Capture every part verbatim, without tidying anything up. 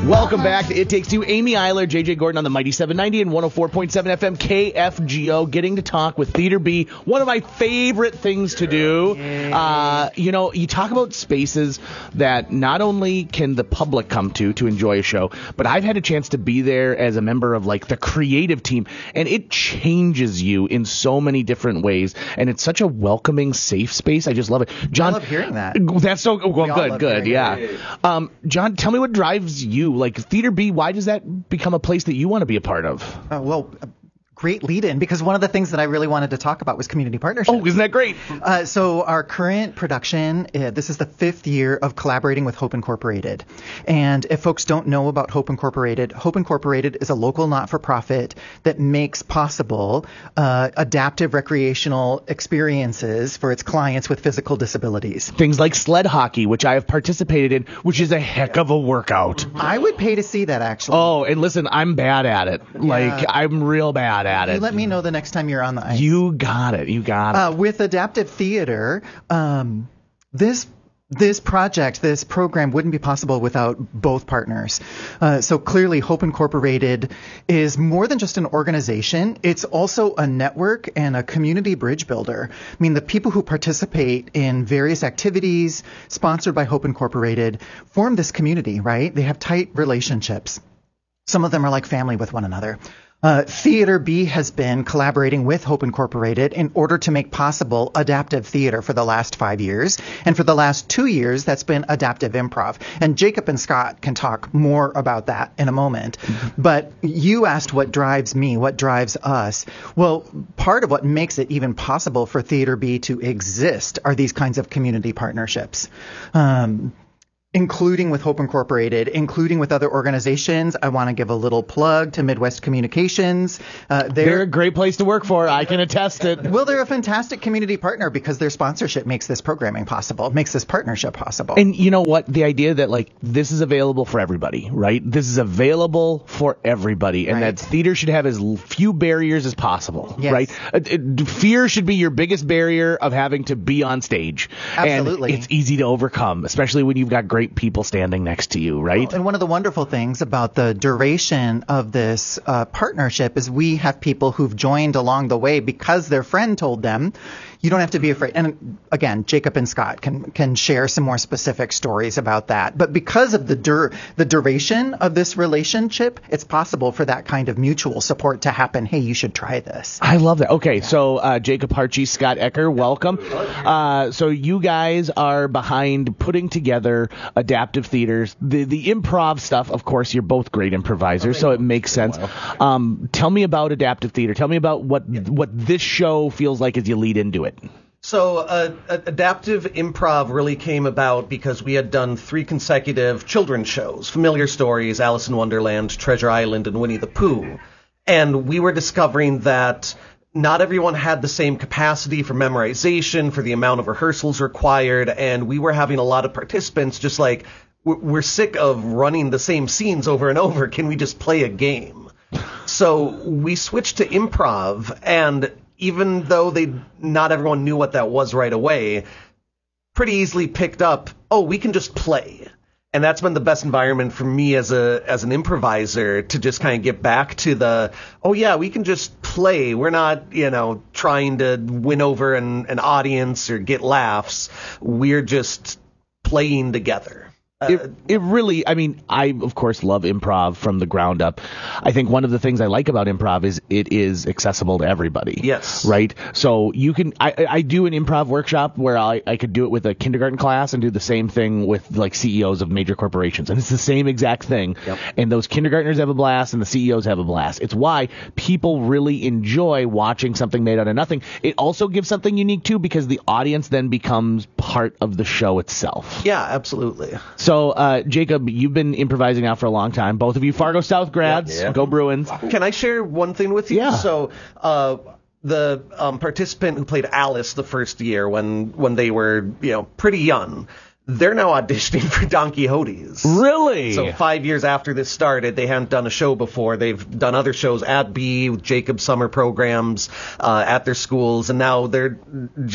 Welcome back to It Takes Two. Amy Eiler, J J Gordon on the Mighty seven ninety and one oh four point seven F M K F G O, getting to talk with Theater B, one of my favorite things to do. Uh, you know, you talk about spaces that not only can the public come to to enjoy a show, but I've had a chance to be there as a member of, like, the creative team, and it changes you in so many different ways, and it's such a welcoming, safe space. I just love it. John, I love hearing that. That's so well, We all good, love good, hearing yeah. it. Um, John, tell me what drives you. Like, Theater B, why does that become a place that you want to be a part of? Uh, well, uh, great lead-in, because one of the things that I really wanted to talk about was community partnerships. Oh, isn't that great? Uh, so our current production, uh, this is the fifth year of collaborating with Hope Incorporated. And if folks don't know about Hope Incorporated, Hope Incorporated is a local not-for-profit that makes possible uh, adaptive recreational experiences for its clients with physical disabilities. Things like sled hockey, which I have participated in, which is a heck of a workout. I would pay to see that, actually. Oh, and listen, I'm bad at it. Like, I'm real bad at it. You let me know the next time you're on the ice. You got it. You got it. Uh, with adaptive theater, um, this this project, this program wouldn't be possible without both partners. Uh, so clearly, Hope Incorporated is more than just an organization. It's also a network and a community bridge builder. I mean, the people who participate in various activities sponsored by Hope Incorporated form this community, right? They have tight relationships. Some of them are like family with one another. Uh, Theater B has been collaborating with Hope Incorporated in order to make possible adaptive theater for the last five years. And for the last two years, that's been adaptive improv. And Jacob and Scott can talk more about that in a moment. Mm-hmm. But you asked what drives me, what drives us. Well, part of what makes it even possible for Theater B to exist are these kinds of community partnerships. Um, including with Hope Incorporated, including with other organizations. I want to give a little plug to Midwest Communications. Uh, they're, they're a great place to work for. I can attest it. Well, they're a fantastic community partner because their sponsorship makes this programming possible, makes this partnership possible. And you know what? The idea that, like, this is available for everybody, right? This is available for everybody, and right. that theater should have as few barriers as possible, yes. right? Uh, it, fear should be your biggest barrier of having to be on stage. Absolutely. And it's easy to overcome, especially when you've got great people standing next to you, right? Well, and one of the wonderful things about the duration of this uh, partnership is we have people who've joined along the way because their friend told them, you don't have to be afraid. And again, Jacob and Scott can can share some more specific stories about that. But because of the dur- the duration of this relationship, it's possible for that kind of mutual support to happen. Hey, you should try this. I love that. Okay, so uh, Jacob Harchie, Scott Ecker, welcome. Uh, so you guys are behind putting together adaptive theaters. The the improv stuff, of course, you're both great improvisers, so it makes sense. Um, tell me about adaptive theater. Tell me about what what this show feels like as you lead into it. So uh, adaptive improv really came about because we had done three consecutive children's shows, Familiar Stories, Alice in Wonderland, Treasure Island, and Winnie the Pooh. And we were discovering that not everyone had the same capacity for memorization, for the amount of rehearsals required, and we were having a lot of participants just like, we're sick of running the same scenes over and over. Can we just play a game? So we switched to improv, and even though they not everyone knew what that was right away, pretty easily picked up, oh, we can just play. And that's been the best environment for me as a as an improviser to just kind of get back to the, oh, yeah, we can just play. We're not, you know, trying to win over an, an audience or get laughs. We're just playing together. It, it really, I mean, I, of course, love improv from the ground up. I think one of the things I like about improv is it is accessible to everybody. Yes. Right? So you can, I, I do an improv workshop where I, I could do it with a kindergarten class and do the same thing with, like, C E Os of major corporations. And it's the same exact thing. Yep. And those kindergartners have a blast and the C E Os have a blast. It's why people really enjoy watching something made out of nothing. It also gives something unique, too, because the audience then becomes part of the show itself. Yeah, absolutely. So, uh, Jacob, you've been improvising now for a long time. Both of you Fargo South grads. Yeah, yeah. Go Bruins. Can I share one thing with you? Yeah. So, uh, the um, participant who played Alice the first year when when they were, you know, pretty young, they're now auditioning for Don Quixote's. Really? So five years after this started, they hadn't done a show before. They've done other shows at B, with Jacob's summer programs, uh, at their schools, and now they're just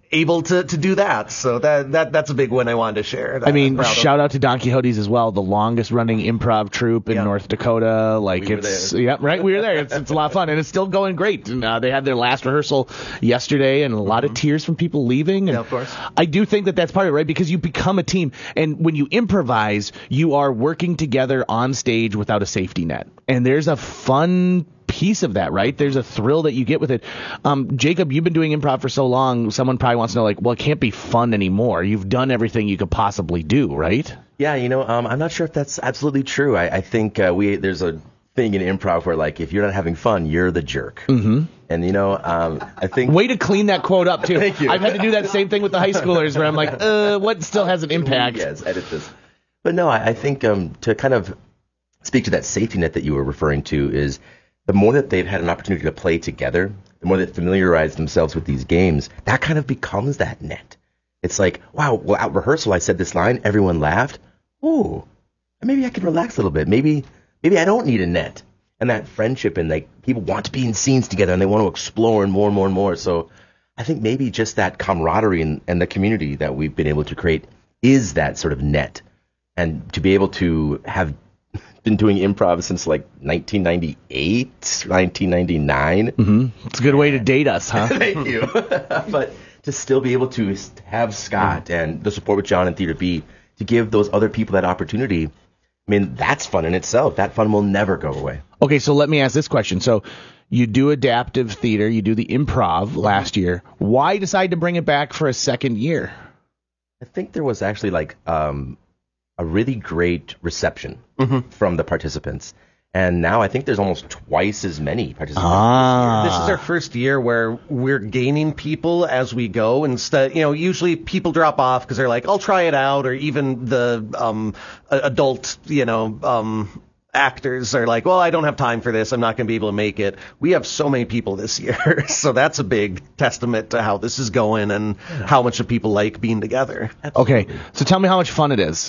able to, to do that. So that, that that's a big win I wanted to share. I mean, shout out to Don Quixotes as well, the longest running improv troupe in Yep. North Dakota. Like We were it's, there. yep, right. We were there. It's, it's a lot of fun, and it's still going great. And uh, they had their last rehearsal yesterday, and a lot of tears from people leaving. And Yeah, of course. I do think that that's part of it, right? Because you become a team, and when you improvise, you are working together on stage without a safety net, and there's a fun piece of that, right? There's a thrill that you get with it. Um, Jacob, you've been doing improv for so long. Someone probably wants to know, like, well, it can't be fun anymore. You've done everything you could possibly do, right? Yeah, you know, um, I'm not sure if that's absolutely true. I, I think uh, we there's a thing in improv where, like, if you're not having fun, you're the jerk. Mm-hmm. And, you know, um, I think... Way to clean that quote up, too. Thank you. I've had to do that same thing with the high schoolers where I'm like, uh, what still has an impact? Yes, edit this. But no, I, I think um, to kind of speak to that safety net that you were referring to is the more that they've had an opportunity to play together, the more they familiarize themselves with these games, that kind of becomes that net. It's like, wow, well, at rehearsal, I said this line, everyone laughed. Ooh, maybe I can relax a little bit. Maybe, maybe I don't need a net. And that friendship and like people want to be in scenes together and they want to explore and more and more and more. So I think maybe just that camaraderie and, and the community that we've been able to create is that sort of net. And to be able to have been doing improv since like nineteen ninety-eight, nineteen ninety-nine. Mm-hmm. It's a good way to date us, huh? Thank you. But to still be able to have Scott and the support with John and Theater B to give those other people that opportunity, I mean, that's fun in itself. That fun will never go away. Okay, so let me ask this question. So you do adaptive theater, you do the improv last year. Why decide to bring it back for a second year? I think there was actually like um, a really great reception Mm-hmm. from the participants. And now I think there's almost twice as many participants. Ah. This is our first year where we're gaining people as we go. Instead, you know, usually people drop off because they're like, I'll try it out, or even the um, a- adult, you know, um, actors are like, well, I don't have time for this. I'm not going to be able to make it. We have so many people this year, so that's a big testament to how this is going and how much of people like being together. Okay, so tell me how much fun it is.